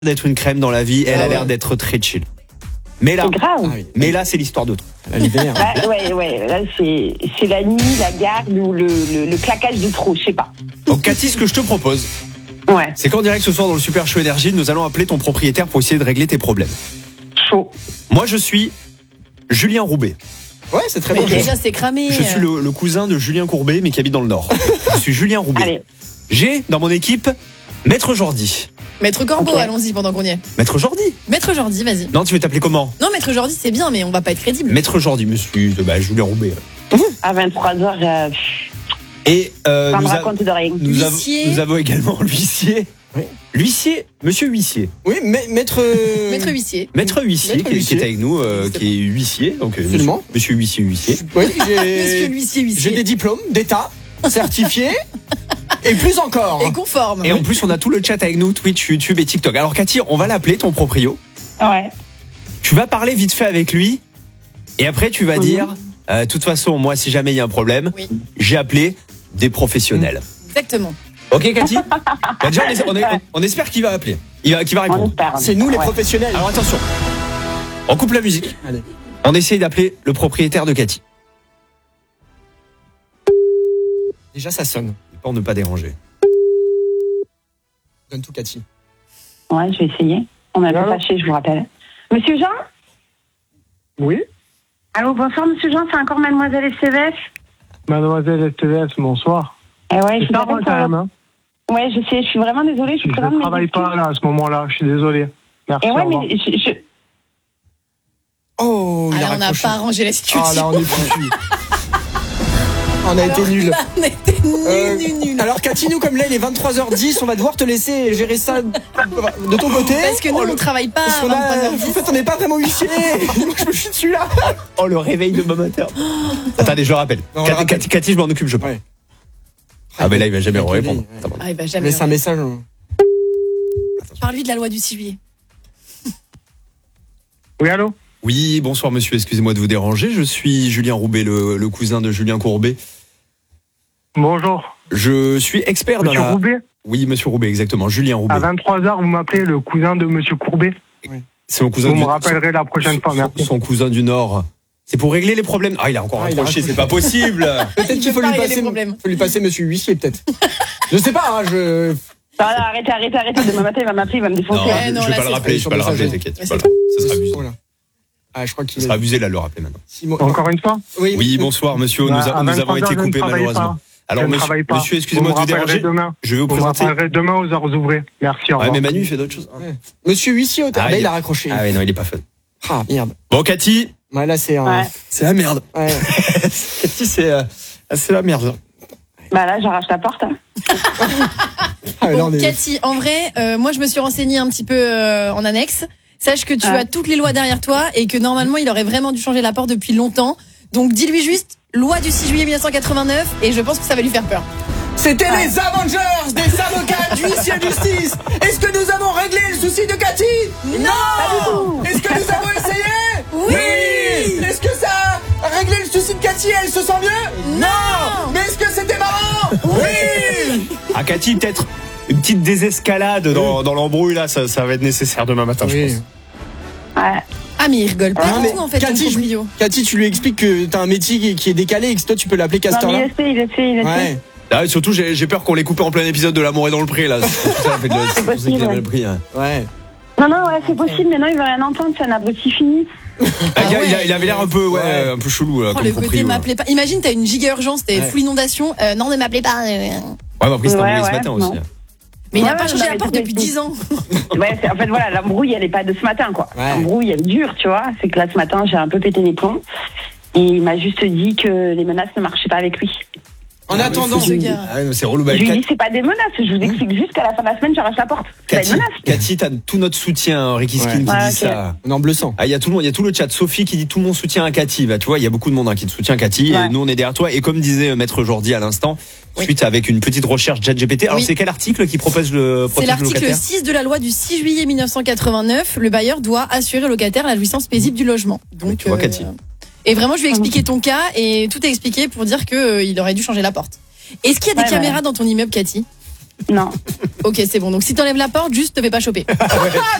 d'être une crème dans la vie, elle a l'air d'être très chill. Mais là, C'est grave. mais là c'est l'histoire de tout. Elle est vénère. Ouais. Là, c'est la nuit, la garde ou le claquage de trop, je sais pas. Donc Cathy, ce que je te propose, Ouais, c'est qu'en direct ce soir dans le Super Show Énergie, nous allons appeler ton propriétaire pour essayer de régler tes problèmes. chaud. Moi, je suis Julien Roubaix. Ouais, c'est très Mais bon. déjà, c'est cramé. Je suis le cousin de Julien Courbet, mais qui habite dans le Nord. Je suis Julien Roubaix. Allez, J'ai dans mon équipe Maître Jordi. Maître Corbeau, Ok. allons-y pendant qu'on y est. Maître Jordi. Maître Jordi, vas-y. Non, tu veux t'appeler comment? Non, Maître Jordi, c'est bien, mais on va pas être crédible. Maître Jordi, monsieur. Julien Roubaix. à 23h, Et ça me nous, raconte de rien. L'huissier. nous avons également l'huissier. Oui. L'huissier, monsieur huissier. Oui, maître. Maître huissier. Maître huissier, Maître qui huissier. est avec nous, qui est huissier. Donc, Absolument. monsieur huissier. Oui, Monsieur l'huissier, j'ai huissier. des diplômes d'État certifiés et plus encore. Et conforme. Et en plus, on a tout le chat avec nous, Twitch, YouTube et TikTok. Alors, Cathy, on va l'appeler, ton proprio. Ouais. Tu vas parler vite fait avec lui. Et après, tu vas dire, de toute façon, moi, si jamais il y a un problème, Oui. j'ai appelé des professionnels. Exactement. Ok, Cathy? Bah, déjà, on espère qu'il va appeler. Qu'il va On répondre. espère. C'est nous les Ouais. professionnels. Alors, attention. On coupe la musique. Allez. On essaye d'appeler le propriétaire de Cathy. Déjà, ça sonne. Pour ne pas déranger. Donne tout, Cathy. Ouais, je vais essayer. On m'avait fâché, je vous rappelle. Monsieur Jean? Oui, Allô, bonsoir, monsieur Jean, c'est encore mademoiselle SCVF? mademoiselle STVS, bonsoir. Eh ouais, je C'est vous pas appelle moi pour quand même, hein. Ouais, je sais, je suis vraiment désolée, je suis Je vraiment ne travaille pas là à ce moment-là, je suis désolé. Merci. Et ouais, au revoir. mais Oh, il a Ah, on n'a raccroché. pas arrangé la situation. Ah là, on est foutu. On a été nuls. On était nuls. Alors Cathy, nous comme là il est 23h10, on va devoir te laisser gérer ça de ton côté. Parce que nous, on travaille pas Parce à qu'on a- 23h10. en fait, on n'est pas vraiment huissier. Moi, je me chie dessus là. Oh, le réveil de demain matin. Attendez, je le rappelle. Non, on le rappelle. Cathy, je m'en occupe, je pense. Ouais. Ah, mais là, il va jamais Ouais. répondre. Ah, il va jamais. Laisse un message. Parle-lui de la loi du 6 juillet. Oui, allô? Oui, bonsoir, monsieur. Excusez-moi de vous déranger. Je suis Julien Roubaix, le cousin de Julien Courbet. Bonjour. Je suis expert dans Monsieur la... Roubaix, Oui, monsieur Roubaix, exactement. Julien Roubaix. à 23h, vous m'appelez le cousin de monsieur Courbet. C'est mon cousin Vous du... me rappellerez la prochaine fois, merci. Son cousin du Nord. C'est pour régler les problèmes. Ah, il a encore Ah, il a raccroché, raccroché. c'est pas possible. Peut-être Il qu'il veut faut pas lui régler passer. les problèmes. Faut lui passer monsieur huissier peut-être. Je sais pas. Hein, je. Voilà, arrêtez. Demain matin, il va m'appeler, il va me défoncer. Non, Ouais, je non, vais là, pas le c'est rappeler, sur je vais pas le rappeler, messagerie. t'inquiète. Ouais, Voilà. c'est Ça sera abusé. Voilà. Ah, je crois Ça qu'il sera abusé là de le rappeler maintenant. Encore une fois? Oui, bonsoir, monsieur. Nous, À nous avons 23h, été je ne coupés travaille malheureusement. pas. Alors, Je ne monsieur, travaille pas. monsieur, excusez-moi de vous me rappellerez déranger. demain. Je vais vous Vous me présenter. rappellerez demain aux heures ouvrées. Merci, au Ouais, revoir. mais Manu, il fait d'autres choses. Monsieur huissier au Ah, là, il- il a raccroché. Ah, ouais, non, il est pas fun. Ah merde. Bon, Cathy, Ouais, là c'est. Ouais. c'est la merde. Ouais. Cathy, c'est la merde. Bah là, j'arrache la porte. Hein. Ah, là, Bon, on est. Cathy, en vrai, moi je me suis renseignée un petit peu en annexe. Sache que tu Ah. as toutes les lois derrière toi et que normalement il aurait vraiment dû changer la porte depuis longtemps. Donc dis-lui juste loi du 6 juillet 1989 et je pense que ça va lui faire peur. C'était les Avengers des avocats du huissier de justice. Est-ce que nous avons réglé le souci de Cathy? Non. Est-ce que nous avons essayé? Oui. Est-ce que ça a réglé le souci de Cathy? Elle se sent mieux? Non. Mais est-ce que c'était marrant? Oui. Ah, Cathy, peut-être une petite désescalade dans l'embrouille là, ça va être nécessaire demain matin, je pense. Ouais. Ah mais il rigole pas Ah, du mais tout en fait Cathy, ton proprio. Cathy, tu lui expliques que t'as un métier qui est décalé et que toi tu peux l'appeler Non, Castor mais là. il le sait. Ouais. Ah, surtout, j'ai peur qu'on l'ait coupé en plein épisode de L'amour est dans le pré là. C'est pour ça, en fait, c'est pour ça qu'il avait le prix. Hein. Ouais. Non, ouais, c'est possible, mais non, il veut rien entendre, c'est un abruti fini. Ah, gars, ouais. il avait l'air un peu, un peu chelou là, Oh, comme le côté proprio. m'appelez pas. Imagine t'as une giga urgence, t'es Ouais. full inondation. Non ne m'appelez pas. Ouais, mais après, c'était embrouillé ce Ouais, matin non. aussi. Mais il n'a Ouais, pas ouais, changé non, la mais porte c'est depuis possible. 10 ans. Ouais, en fait, voilà, l'embrouille, elle est pas de ce matin, quoi. Ouais. L'embrouille, elle est dure, tu vois. C'est que là, ce matin, j'ai un peu pété les plombs. Et il m'a juste dit que les menaces ne marchaient pas avec lui. En attendant. Ce gars. Ah, non, c'est relou. Bah, Je lui ai Cathy, dit, c'est pas des menaces. Je vous explique juste qu'à la fin de la semaine, j'arrache la porte. C'est pas une menace. Cathy, t'as tout notre soutien, Ricky Skin Ouais. qui Ouais, dit ok. ça. On est en bleu sang. Ah, il y a tout le monde, il y a tout le chat. Sophie qui dit tout mon soutien à Cathy. Bah, tu vois, il y a beaucoup de monde qui te soutient Cathy. Ouais. Et nous, on est derrière toi. Et comme disait Maître Jordi à l'instant, Oui. suite avec une petite recherche ChatGPT. Alors, Oui. c'est quel article qui propose le C'est protège le l'article locataire 6 de la loi du 6 juillet 1989. Le bailleur doit assurer au locataire la jouissance paisible du logement. Donc, tu vois, Cathy. Et vraiment, je lui ai expliqué ton cas et tout est expliqué pour dire que il aurait dû changer la porte. Est-ce qu'il y a des Ouais, caméras dans ton immeuble, Cathy? Non. Ok, c'est bon. Donc si t'enlèves la porte, juste te fais pas choper.